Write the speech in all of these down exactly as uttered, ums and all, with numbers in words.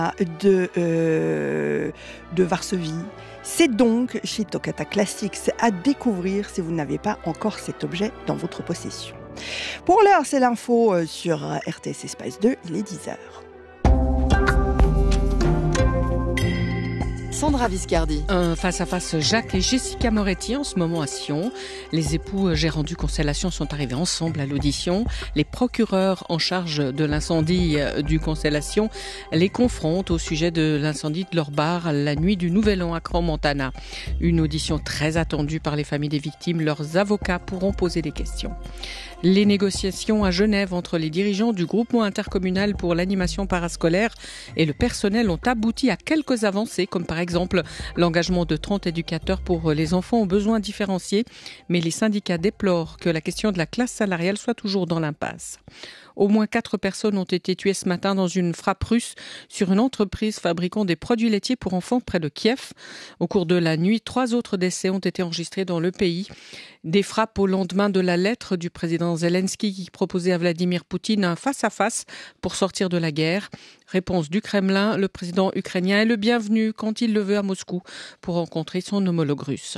de, euh, de Varsovie. C'est donc chez Toccata Classics à découvrir si vous n'avez pas encore cet objet dans votre possession. Pour l'heure, c'est l'info sur R T S Espace deux, il est dix heures. Sandra Viscardi. Un face-à-face Jacques et Jessica Moretti en ce moment à Sion. Les époux gérants du Constellation sont arrivés ensemble à l'audition. Les procureurs en charge de l'incendie du Constellation les confrontent au sujet de l'incendie de leur bar la nuit du Nouvel An à Crans-Montana. Une audition très attendue par les familles des victimes. Leurs avocats pourront poser des questions. Les négociations à Genève entre les dirigeants du groupement intercommunal pour l'animation parascolaire et le personnel ont abouti à quelques avancées, comme par exemple l'engagement de trente éducateurs pour les enfants aux besoins différenciés. Mais les syndicats déplorent que la question de la classe salariale soit toujours dans l'impasse. Au moins quatre personnes ont été tuées ce matin dans une frappe russe sur une entreprise fabriquant des produits laitiers pour enfants près de Kiev. Au cours de la nuit, trois autres décès ont été enregistrés dans le pays. Des frappes au lendemain de la lettre du président Zelensky qui proposait à Vladimir Poutine un face-à-face pour sortir de la guerre. Réponse du Kremlin, le président ukrainien est le bienvenu quand il le veut à Moscou pour rencontrer son homologue russe.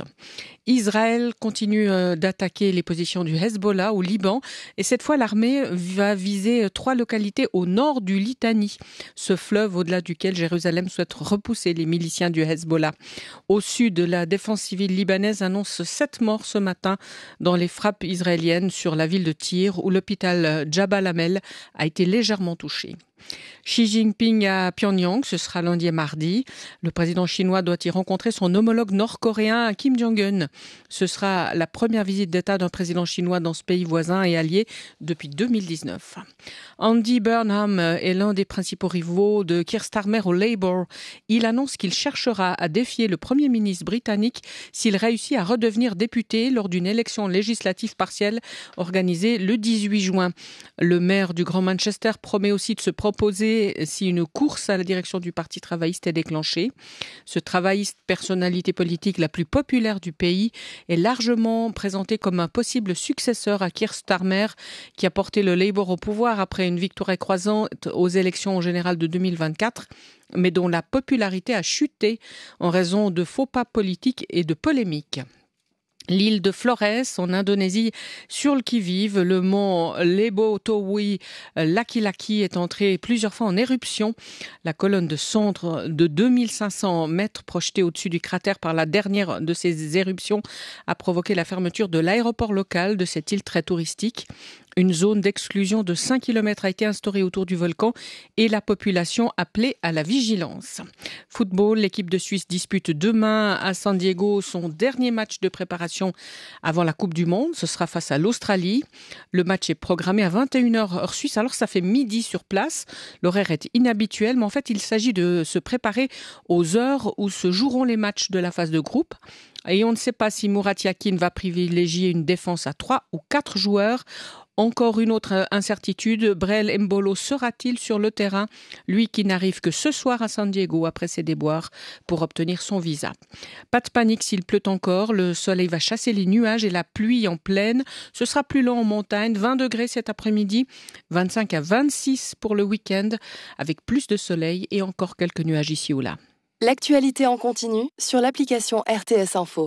Israël continue d'attaquer les positions du Hezbollah au Liban et cette fois l'armée va viser trois localités au nord du Litani, ce fleuve au-delà duquel Jérusalem souhaite repousser les miliciens du Hezbollah. Au sud, la défense civile libanaise annonce sept morts ce matin dans les frappes israéliennes sur la ville de Tyr où l'hôpital Jabal Amel a été légèrement touché. Xi Jinping à Pyongyang, ce sera lundi et mardi. Le président chinois doit y rencontrer son homologue nord-coréen Kim Jong-un. Ce sera la première visite d'État d'un président chinois dans ce pays voisin et allié depuis deux mille dix-neuf. Andy Burnham est l'un des principaux rivaux de Keir Starmer au Labour. Il annonce qu'il cherchera à défier le Premier ministre britannique s'il réussit à redevenir député lors d'une élection législative partielle organisée le dix-huit juin. Le maire du Grand Manchester promet aussi de se proposer si une course à la direction du Parti travailliste est déclenchée. Ce travailliste, personnalité politique la plus populaire du pays, est largement présenté comme un possible successeur à Keir Starmer, qui a porté le Labour au pouvoir après une victoire écrasante aux élections générales de deux mille vingt-quatre, mais dont la popularité a chuté en raison de faux pas politiques et de polémiques. L'île de Flores, en Indonésie, sur le qui-vive, le mont Lebotowi Laki-Laki est entré plusieurs fois en éruption. La colonne de cendres de deux mille cinq cents mètres projetée au-dessus du cratère par la dernière de ces éruptions a provoqué la fermeture de l'aéroport local de cette île très touristique. Une zone d'exclusion de cinq kilomètres a été instaurée autour du volcan et la population appelée à la vigilance. Football, l'équipe de Suisse dispute demain à San Diego son dernier match de préparation avant la Coupe du Monde. Ce sera face à l'Australie. Le match est programmé à vingt et une heures heure suisse, alors ça fait midi sur place. L'horaire est inhabituel, mais en fait il s'agit de se préparer aux heures où se joueront les matchs de la phase de groupe. Et on ne sait pas si Murat Yakin va privilégier une défense à trois ou quatre joueurs. Encore une autre incertitude, Brel Embolo sera-t-il sur le terrain, lui qui n'arrive que ce soir à San Diego après ses déboires pour obtenir son visa. Pas de panique s'il pleut encore, le soleil va chasser les nuages et la pluie en plaine. Ce sera plus lent en montagne, vingt degrés cet après-midi, vingt-cinq à vingt-six pour le week-end, avec plus de soleil et encore quelques nuages ici ou là. L'actualité en continu sur l'application R T S Info.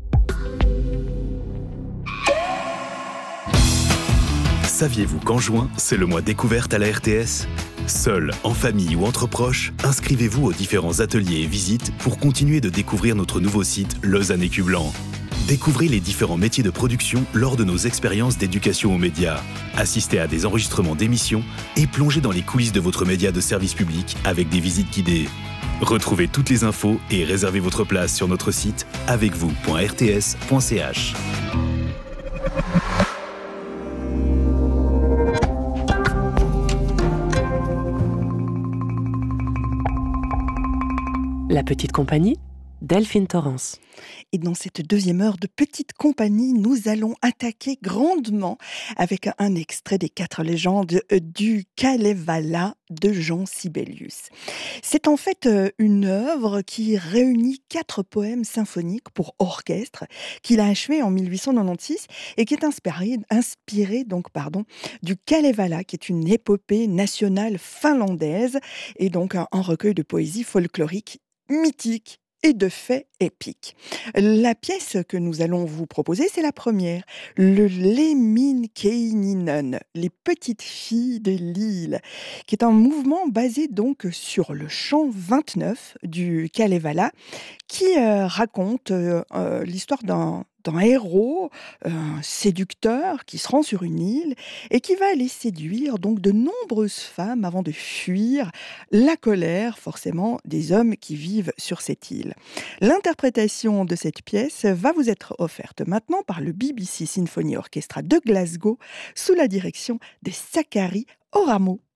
Saviez-vous qu'en juin, c'est le mois découverte à la R T S ? Seul, en famille ou entre proches, inscrivez-vous aux différents ateliers et visites pour continuer de découvrir notre nouveau site Lausanne Écu Blanc. Découvrez les différents métiers de production lors de nos expériences d'éducation aux médias. Assistez à des enregistrements d'émissions et plongez dans les coulisses de votre média de service public avec des visites guidées. Retrouvez toutes les infos et réservez votre place sur notre site avec vous point r t s point c h. La petite compagnie, Delphine Torrance. Et dans cette deuxième heure de petite compagnie, nous allons attaquer grandement avec un extrait des Quatre légendes du Kalevala de Jean Sibelius. C'est en fait euh, une œuvre qui réunit quatre poèmes symphoniques pour orchestre qu'il a achevé en mille huit cent quatre-vingt-seize et qui est inspiré, inspiré donc, pardon, du Kalevala, qui est une épopée nationale finlandaise et donc un, un recueil de poésie folklorique mythique et de faits épiques. La pièce que nous allons vous proposer, c'est la première, le Lemminkäinen, les petites filles de l'île, qui est un mouvement basé donc sur le chant vingt-neuf du Kalevala, qui euh, raconte euh, euh, l'histoire d'un d'un héros, un séducteur qui se rend sur une île et qui va aller séduire donc de nombreuses femmes avant de fuir la colère forcément des hommes qui vivent sur cette île. L'interprétation de cette pièce va vous être offerte maintenant par le B B C Symphony Orchestra de Glasgow sous la direction de Sakari Oramo.